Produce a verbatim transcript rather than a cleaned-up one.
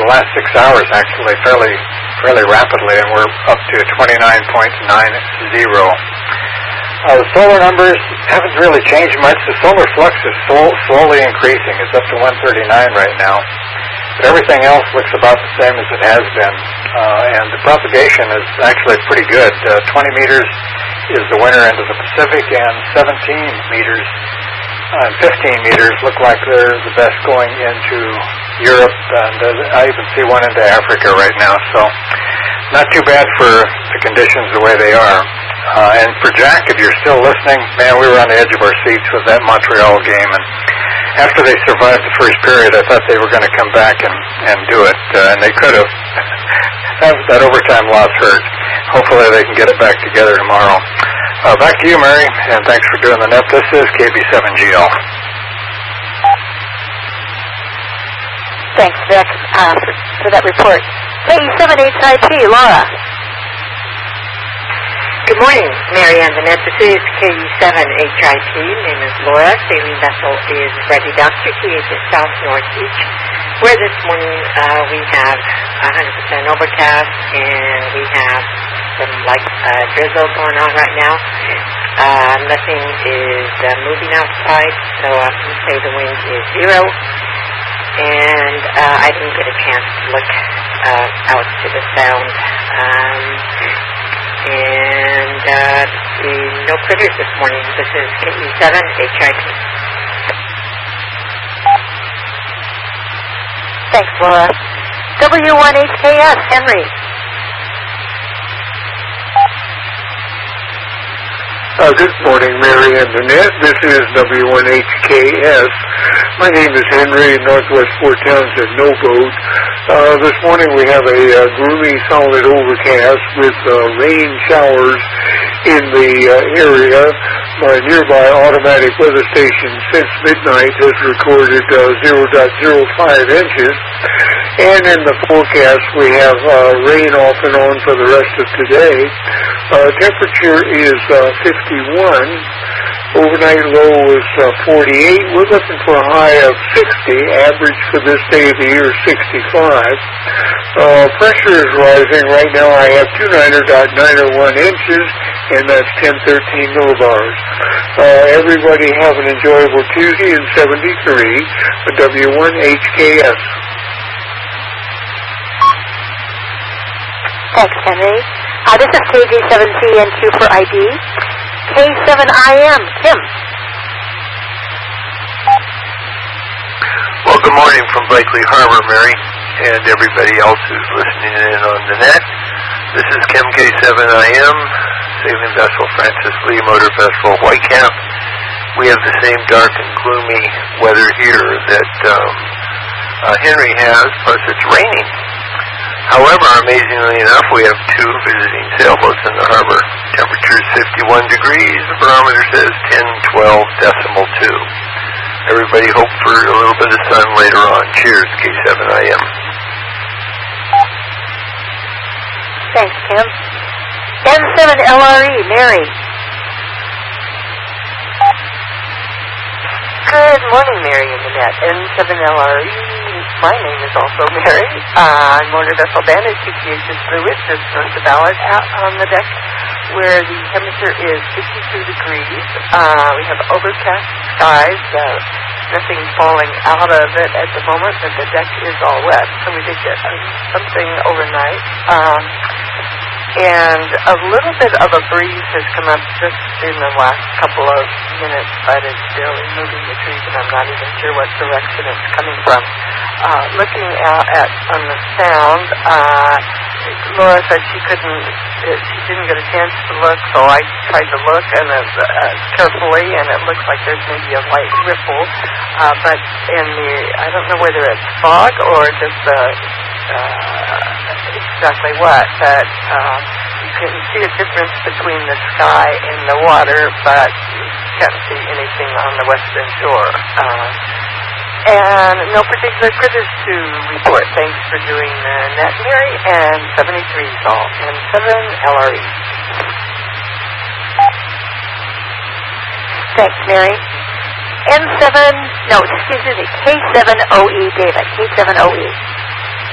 the last six hours, actually, fairly fairly rapidly, and we're up to twenty-nine point nine zero. Uh, the solar numbers haven't really changed much. The solar flux is slow, slowly increasing. It's up to one thirty-nine right now. But everything else looks about the same as it has been. Uh, and the propagation is actually pretty good. Uh, twenty meters is the winter end of the Pacific, and seventeen meters and fifteen meters look like they're the best going into Europe, and uh, I even see one into Africa right now. So not too bad for the conditions the way they are. Uh, and for Jack, if you're still listening, man, we were on the edge of our seats with that Montreal game. And after they survived the first period, I thought they were going to come back and, and do it, uh, and they could have. that, that overtime loss hurt. Hopefully they can get it back together tomorrow. Uh, back to you, Mary, and thanks for doing the net. This is K B seven G L. Thanks, Vic, uh, for, for that report. K E seven H I P, Laura. Good morning, Mary and Vanette. This is K E seven H I P. Name is Laura. Sailing vessel is Ready Doctor, T H is South Northeast, where this morning uh, we have one hundred percent overcast, and we have some light uh, drizzle going on right now. Uh, nothing is uh, moving outside, so I'm going to say the wind is zero. And uh, I didn't get a chance to look uh, out to the sound. Um, and uh, see no critters this morning. This is K E seven H I P. Thanks, Laura. W one H K S, Henry. Uh, good morning, Mary and Vanette. This is W one H K S. My name is Henry, Northwest Fort Townsend, no boat. Uh, this morning we have a uh, gloomy, solid overcast with uh, rain showers in the uh, area. My nearby automatic weather station since midnight has recorded uh, zero point zero five inches. And in the forecast we have uh, rain off and on for the rest of today. Uh, temperature is uh, fifty-one. Overnight low is uh, forty-eight. We're looking for a high of sixty. Average for this day of the year is sixty-five. Uh, pressure is rising. Right now I have two niner point nine one inches, and that's ten thirteen millibars. Uh, everybody have an enjoyable Tuesday in seventy-three. W one H K S. Thanks, Henry. Uh, this is K J seven C N Q for I D. K seven I M, Kim. Well, good morning from Blakely Harbor, Mary, and everybody else who's listening in on the net. This is Kim K seven I M, sailing vessel Francis Lee, motor vessel Whitecap. We have the same dark and gloomy weather here that um, uh, Henry has, plus it's raining. However, amazingly enough, we have two visiting sailboats in the harbor. Temperature is fifty-one degrees. The barometer says ten twelve decimal two. Everybody hope for a little bit of sun later on. Cheers, K seven I M. Thanks, Kim. N seven L R E, Mary. Good morning, Mary and Vanette. N seven L R E. My name is also Mary. Uh, I'm motor vessel Bandit, T P H is fluid, just north of Ballard, out on the deck, where the temperature is fifty-two degrees. Uh, we have overcast skies, uh, nothing falling out of it at the moment, but the deck is all wet, so we did get uh, something overnight. Um, and a little bit of a breeze has come up just in the last couple of minutes, but it's barely moving the trees, and I'm not even sure what direction it's coming from. Uh, looking out at on the sound, uh, Laura said she couldn't, uh, she didn't get a chance to look, so I tried to look and uh, uh, carefully, and it looks like there's maybe a light ripple, uh, but in the, I don't know whether it's fog or just uh, uh, exactly what, but uh, you can see a difference between the sky and the water, but you can't see anything on the western shore. Uh, And no particular critters to report. Thanks for doing the net, Mary. And seventy-three is all. And seven L R E. Thanks, Mary. N seven, no, excuse me, K seven O E, David. K seven O E.